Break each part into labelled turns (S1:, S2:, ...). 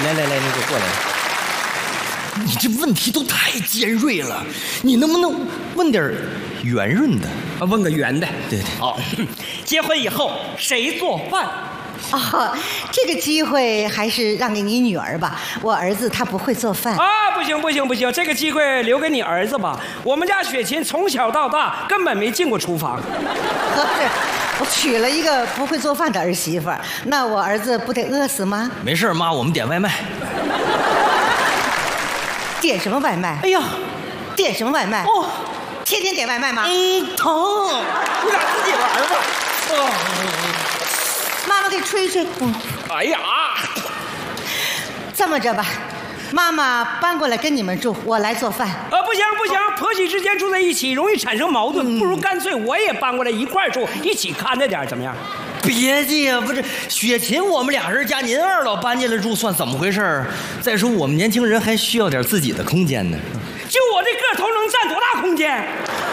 S1: 来，你给我过来。你这问题都太尖锐了，你能不能问点圆润的？
S2: 问个圆的。
S1: 对。
S2: 好，结婚以后谁做饭？
S3: 哦，这个机会还是让给你女儿吧。我儿子他不会做饭
S2: 啊！不行，这个机会留给你儿子吧。我们家雪琴从小到大根本没进过厨房。
S3: 合适，我娶了一个不会做饭的儿媳妇，那我儿子不得饿死吗？
S1: 没事，妈，我们点外卖。
S3: 点什么外卖？
S1: 哎呀，
S3: 点什么外卖？
S1: 哦，
S3: 天天点外卖吗？
S1: 疼！
S2: 你俩自己玩吧。
S3: 妈妈给吹吹。
S2: 哎呀，
S3: 这么着吧，妈妈搬过来跟你们住，我来做饭。
S2: 不行，婆媳之间住在一起容易产生矛盾，不如干脆我也搬过来一块住，一起看着点，怎么样？
S1: 别介呀，不是雪琴，我们俩人加您二老搬进来住，算怎么回事？再说我们年轻人还需要点自己的空间呢。
S2: 就我这个头能占多大空间？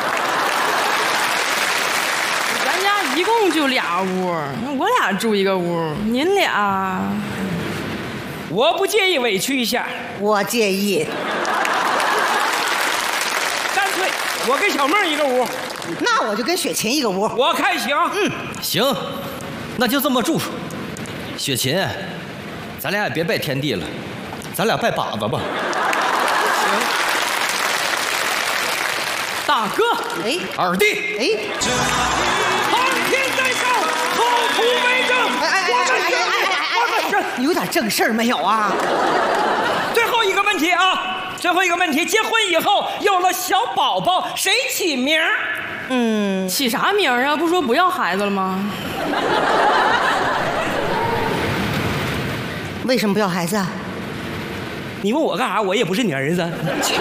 S4: 咱家一共就俩屋，我俩住一个屋，您俩……
S2: 我不介意委屈一下，
S3: 我介意。
S2: 干脆我跟小妹一个屋，
S3: 那我就跟雪琴一个屋。
S2: 我看行。
S1: 行，那就这么住。雪琴，咱俩也别拜天地了，咱俩拜把子吧。
S2: 行。大哥，
S3: 哎，
S1: 二弟，
S3: 哎，
S2: 苍天在上，口吐为证。
S3: 你有点正事儿没有啊？
S2: 最后一个问题啊，结婚以后有了小宝宝，谁起名？
S4: 起啥名啊？不说不要孩子了吗？
S3: 为什么不要孩子啊？
S2: 你问我干啥？我也不是你儿子。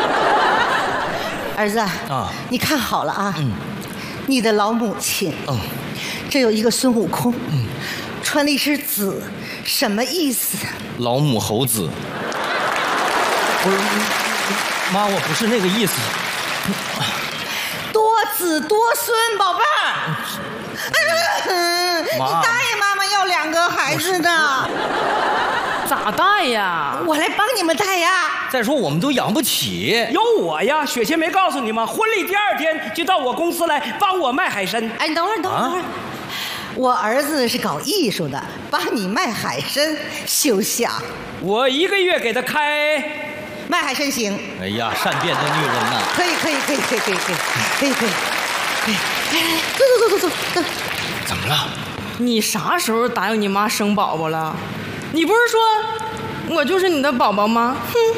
S3: 儿子啊，你看好了啊，你的老母亲，这有一个孙悟空，穿了一身紫，什么意思？
S1: 老母猴子。不是，妈，我不是那个意思。
S3: 多子多孙，宝贝儿。你答应妈妈要2个孩子的。
S4: 咋带呀？
S3: 我来帮你们带呀。
S1: 再说我们都养不起。
S2: 有我呀，雪琴没告诉你吗？婚礼第2天就到我公司来帮我卖海参。
S3: 哎，你等会儿。我儿子是搞艺术的，帮你卖海参，休想！
S2: 我1个月给他开。
S3: 卖海参行。
S1: 哎呀，善变的女人呐！
S3: 可以。走。
S1: 怎么了？
S4: 你啥时候答应你妈生宝宝了？你不是说我就是你的宝宝吗？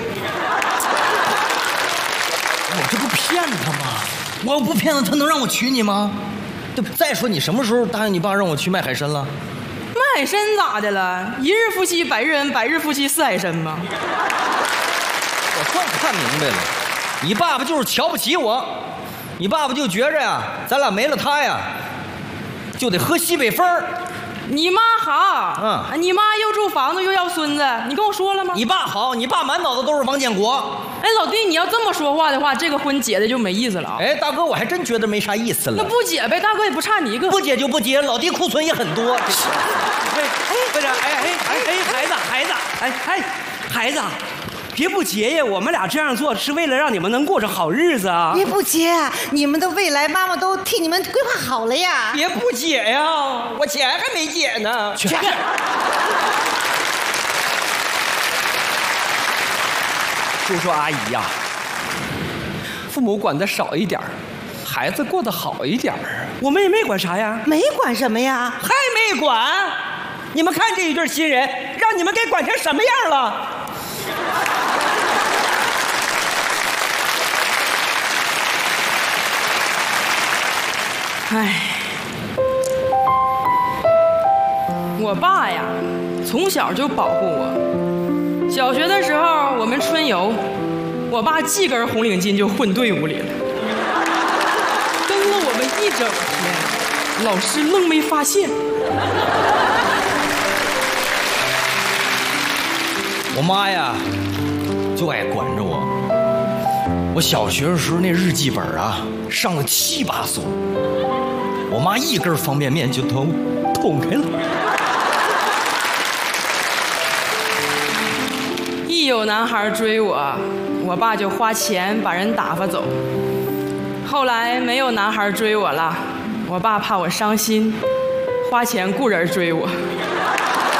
S1: 我这不骗他吗？我要不骗他，他能让我娶你吗？对不？再说你什么时候答应你爸让我去卖海参了？
S4: 卖海参咋的了？一日夫妻百日恩，百日夫妻似海参吗？
S1: 我算看明白了，你爸爸就是瞧不起我，你爸爸就觉着呀，咱俩没了他呀，就得喝西北风。
S4: 你妈好，你妈又住房子又要孙子，你跟我说了吗？
S1: 你爸好，你爸满脑子都是王建国。
S4: 哎，老弟，你要这么说话的话，这个婚结的就没意思了啊。
S1: 哎，大哥，我还真觉得没啥意思了。
S4: 那不结呗，大哥也不差你一个。
S1: 不结就不结，老弟库存也很多。
S2: 不是，孩子，别不结呀！我们俩这样做是为了让你们能过上好日子啊！
S3: 别不结，你们的未来妈妈都替你们规划好了呀！
S2: 别不结呀，我钱还没结呢。
S3: 去。
S2: 叔叔阿姨呀，父母管得少一点，孩子过得好一点，我们也没管啥呀。
S3: 没管什么呀？
S2: 还没管？你们看这一对新人，让你们给管成什么样了？
S4: 唉，我爸呀，从小就保护我。小学的时候，我们春游，我爸系根红领巾就混队伍里了，跟了我们一整天，老师愣没发现。
S1: 我妈呀，就爱管着我。我小学的时候那日记本啊，上了7、8锁，我妈一根方便面就捅开了。
S4: 有男孩追我，我爸就花钱把人打发走。后来没有男孩追我了，我爸怕我伤心，花钱雇人追我。